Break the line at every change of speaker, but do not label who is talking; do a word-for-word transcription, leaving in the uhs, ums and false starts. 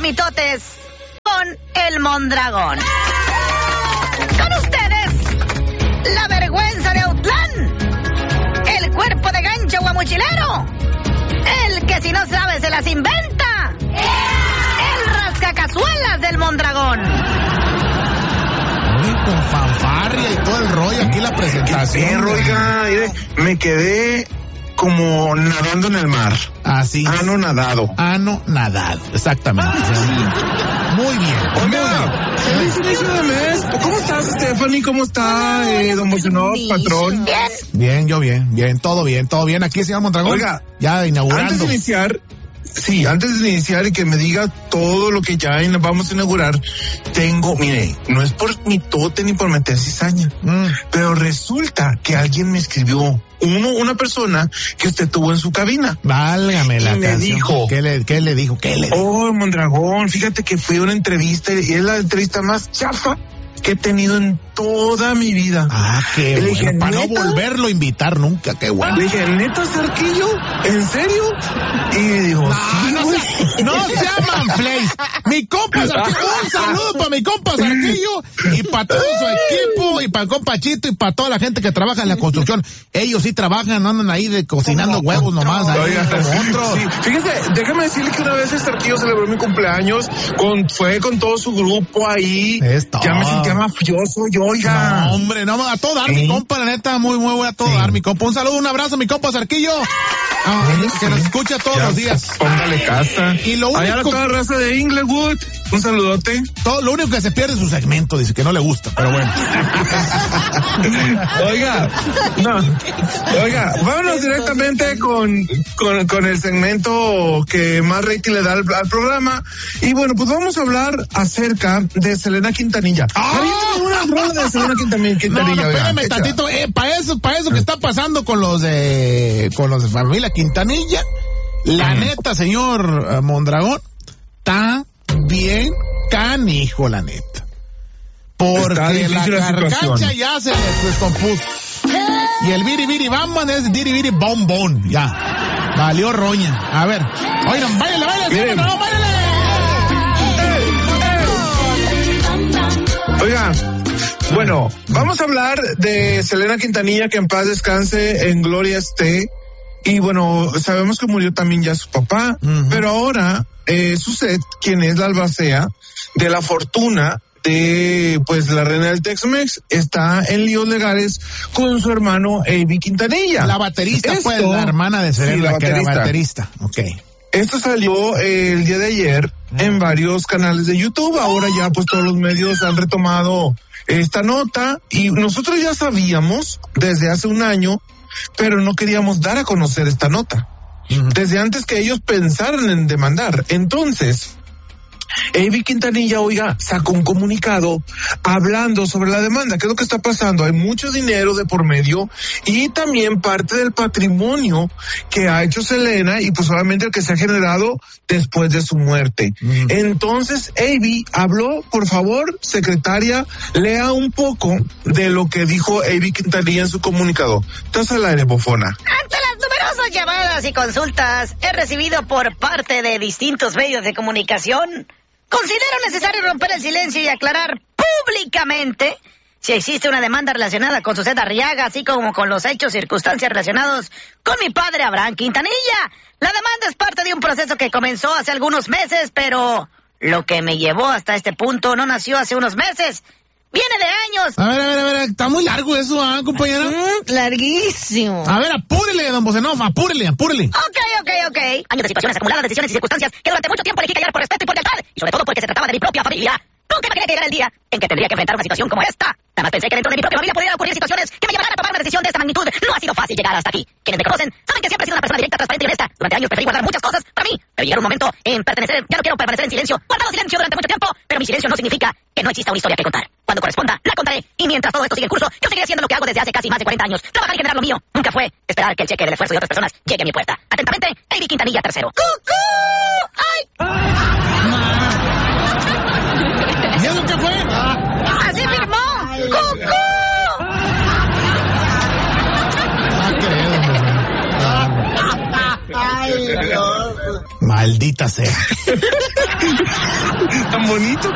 mitotes con el Mondragón. Con ustedes, la vergüenza de Autlán, el cuerpo de gancho guamuchilero, el que si no sabe se las inventa, el rascacazuelas del Mondragón.
Uy, con fanfarria y todo el rollo aquí la presentación.
Qué perro, oiga, mire, me quedé como nadando en el mar.
Así.
Ano nadado.
Ano nadado, exactamente. Muy bien.
Oiga, feliz inicio de mes. ¿Cómo estás, Stephanie? ¿Cómo está, eh, don Mocionó, patrón?
Bien.
Bien, yo bien, bien, todo bien, todo bien. Aquí, señor Mondragón.
Oiga,
ya inaugurando.
Antes de iniciar, sí, antes de iniciar y que me diga todo lo que ya vamos a inaugurar, tengo, mire, no es por mi tote ni por meter cizaña, mm. pero resulta que alguien me escribió, uno, una persona que usted tuvo en su cabina.
Válgame la
y me
canción.
dijo,
¿Qué le, qué le dijo? ¿Qué le dijo?
Oh, Mondragón, fíjate que fue una entrevista y es la entrevista más chafa que he tenido en toda mi vida.
Ah, qué
le
bueno,
dije,
para no
¿neta?
volverlo a invitar nunca, qué bueno.
Le dije, ¿neta, Sarquillo? ¿En serio? Y me dijo,
no,
sí,
no, se, no se llaman Flays. Mi compa Sarquillo, un saludo para mi compa Sarquillo y para todo su equipo y para el compa Chito y para toda la gente que trabaja en la construcción. Ellos sí trabajan, no andan ahí de cocinando huevos nomás. Ahí,
Oiga,
como
sí,
otros.
sí. Fíjese, déjame decirle que una vez el Sarquillo celebró mi cumpleaños, con, fue con todo su grupo ahí.
Esto.
Ya me sentía mafioso yo, oiga.
No, hombre, no, a todo dar,
¿Sí?
mi compa, la neta, muy, muy buena a todo
Sí.
dar, mi compa. Un saludo, un abrazo, mi compa Sarquillo. Ah,
Sí,
que
sí.
nos escucha todos
Ya,
los días.
Póngale casa.
Y lo
Allá la
único,
toda raza de Inglewood, un saludote.
todo, lo único que se pierde es su segmento, dice que no le gusta, pero bueno.
Oiga, no, oiga, vámonos directamente con, con, con el segmento que más rating le da al, al programa. Y bueno, pues vamos a hablar acerca de Selena Quintanilla.
¡Ah!
Una rola de Selena Quintanilla.
No,
Quintanilla
no,
oiga,
espérame
echa.
tantito, eh, para eso, para eso que está pasando con los de, con los de familia Quintanilla, la
Mm.
neta, señor eh, Mondragón, está bien canijo, la neta.
Está
Porque la
difícil la
carcacha
situación.
ya se les descompuso. Y el biri biri bam es biri biri bom bom, ya. Valió roña. A ver, oigan, báilale, báilale,
Miren.
Mondragón, báilale.
Oiga, bueno, vamos a hablar de Selena Quintanilla, que en paz descanse, en gloria esté. Y bueno, sabemos que murió también ya su papá,
Uh-huh.
pero ahora eh, Suset, quien es la albacea de la fortuna de pues la reina del Tex-Mex, está en líos legales con su hermano Avi Quintanilla.
La baterista,
Esto-
pues, la hermana de Selena,
sí, la
que era
baterista.
baterista. Ok.
Esto salió eh, el día de ayer en varios canales de YouTube. Ahora ya pues todos los medios han retomado esta nota y nosotros ya sabíamos desde hace un año, pero no queríamos dar a conocer esta nota.
Uh-huh.
Desde antes que ellos pensaran en demandar. Entonces, Avi Quintanilla, oiga, sacó un comunicado hablando sobre la demanda. ¿Qué es lo que está pasando? Hay mucho dinero de por medio y también parte del patrimonio que ha hecho Selena y pues obviamente el que se ha generado después de su muerte.
Mm.
Entonces, Avi habló, por favor, secretaria, lea un poco de lo que dijo Avi Quintanilla en su comunicado. Estás al aire, bofona.
Ante las numerosas llamadas y consultas he recibido por parte de distintos medios de comunicación, considero necesario romper el silencio y aclarar públicamente si existe una demanda relacionada con Suset Arriaga, así como con los hechos y circunstancias relacionados con mi padre Abraham Quintanilla. La demanda es parte de un proceso que comenzó hace algunos meses, pero lo que me llevó hasta este punto no nació hace unos meses. Viene de años.
A ver, a ver, a ver, está muy largo eso, ¿ah, compañera?
Mm, larguísimo.
A ver, apúrele, don Bocenov, apúrele, apúrele.
Ok, ok, ok. Años de situaciones acumuladas, decisiones y circunstancias que durante mucho tiempo elegí callar por respeto y por lealtad. Y sobre todo porque se trataba de mi propia familia. Nunca imaginé que llegara el día en que tendría que enfrentar una situación como esta. Nada más pensé que dentro de mi propia familia podrían ocurrir situaciones que me llevaran a tomar una decisión de esta magnitud. No ha sido fácil llegar hasta aquí. Quienes me conocen saben que siempre he sido una persona directa, transparente y honesta. Durante años preferí guardar muchas cosas para mí. Pero llegará un momento en pertenecer, ya no quiero permanecer en silencio. Guardado silencio durante mucho tiempo, pero mi silencio no significa que no exista una historia que contar. Cuando corresponda, la contaré. Y mientras todo esto sigue en curso, yo seguiré haciendo lo que hago desde hace casi más de cuarenta años. Trabajar y generar lo mío. Nunca fue esperar que el cheque del esfuerzo de otras personas llegue a mi puerta. Atentamente, Avi Quintanilla tercero. ¡Cucú! ¡Ay!
¿Y eso qué fue?
¡Así firmó! ¡Cucú!
Ah, qué, don Bocenov. Maldita sea.
Tan bonito.